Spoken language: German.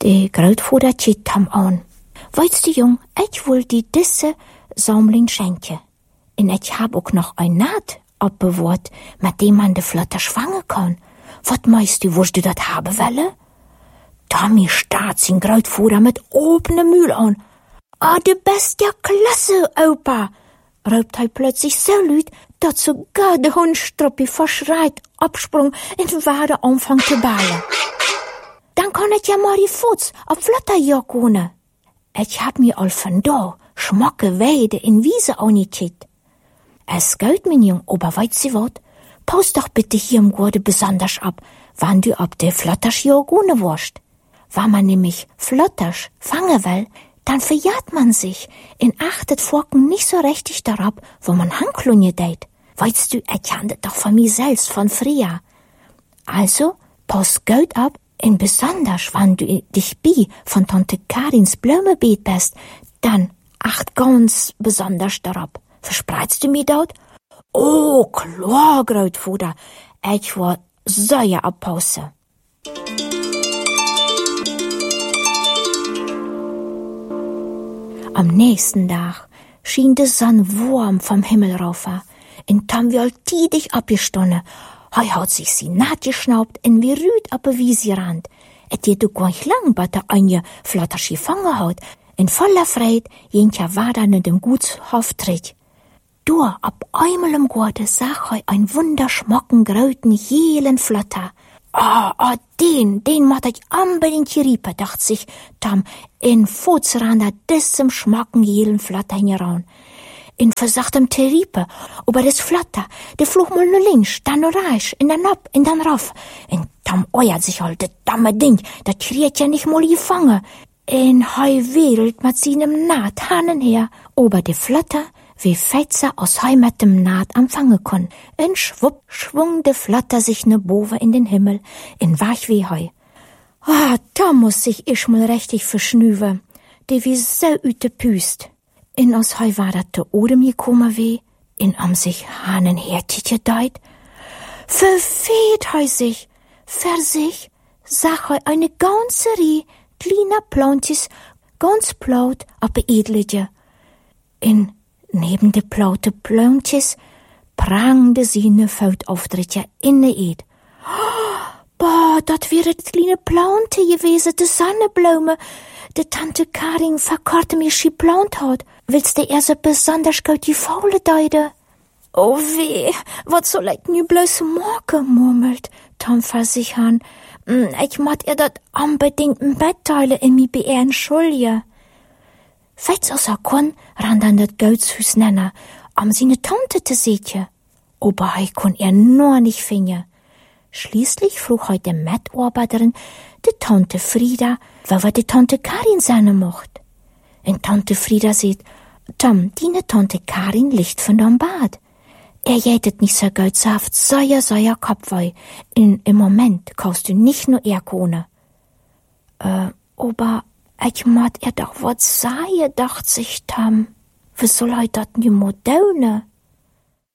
De grootvader kiet Tom aan. Weißt du, Jung, ich will die diese Sammlung schenken. Und ich hab auch noch ein Naht abbewahrt, mit dem man de Flotter schwangen kann. Wat meinst du, wirst du dat haben wollen? Tommy starrt sein Grootvader mit offenem Mühl an. Ah, du bist ja klasse, Opa, raubt hij plötzlich so laut, dat sogar de Hund Struppi verschreit, absprung und Wade anfangt zu ballen. Dann kann ich ja mal die Fuß auf Flotterjagd gehen. Ich hab mir all von da schmacke Weide in Wiese angekickt. Es geht, mein Jung, aber weißt du wat? Paus doch bitte hier im Gurde besonders ab, wann du ab der Flotterjagd gehen wirst. Wenn man nämlich Flotters fangen will, dann verjagt man sich und achtet Forken nicht so richtig darauf, wo man Handklunje deit. Weißt du, ich kann das doch von mir selbst von früher. Also, pass gut ab, und besonders, wenn du dich von Tante Karins Blumenbeet bist, dann acht ganz besonders darauf. Verspreitst du mir dort? Oh, klar, Grootvader. Ich war sehr abpause. Am nächsten Tag schien die Sonne warm vom Himmel rauf. Und Tom wird tidig abgestonnen. Er hat sich sie naht geschnaubt und wie rüd ab der Wiese rannt. Et geht doch gar nicht lang, bis der eine Flottersch gefangen hat. In voller Freude ging ja weiter in dem Gutshof tritt. Du, ab einmal im Garten sah er ein wunderschmocken, grauten, jelen Flotter. Den macht ich unbedingt geriepen, dacht sich Tom, in Fußrander diesem schmocken, jelen Flotter hingeran. In versachtem Terripe, aber das Flotter, der flog mal nur links, dann nur rechts, in dann ab, in dann rauf. Und Tom euert sich halt, das dumme Ding, das kriegt ja nicht mal gefangen. In hei wedelt mit seinem Naht hanen her, aber der Flotter, wie Fetzer aus hei mit dem Naht empfangen kann. Und schwupp schwung der Flotter sich ne Bove in den Himmel, in wach wie hei. Da muss sich ich mal richtig verschnüven, die wie so üte Püst. In aus hei war dat de Odem gekommen weh, in am sich hanen hertje deit. Verfeht hei sich, sag hei eine ganze Rie, kleiner Plantjes, ganz plaut, aber edlige. In neben de plaute Plantjes prangde sie ne Foudauftrittje in de Eed. Dat wäre de kleine Plante gewesen, de Sonnenblume, de Tante Karin verkorte mir schi plant hat. Willst du so besonders gut die Faule deide? Oh weh, wat soll ich nu bloß morgen, murmelt Tom vor sich an. Ich mat ihr dat unbedingt im Bett teilen in mi beehren Schulje. Fetz aus kon ran dann dat Goetshus nennen, seine Tante te setje. Aber ich kon nur nicht finden. Schließlich frug heute Mitarbeiterin de Tante Frieda, wer die Tante Karin sein mocht. Und Tante Frieda sagt, Tom, deine Tante Karin liegt von dem Bad. Jätet nicht so gut saft, sehr Kopfweh. Im Moment kaufst du nicht nur Erdkohne. Aber ich mag doch was sagen, dacht sich Tom. Wie soll das nu moderne?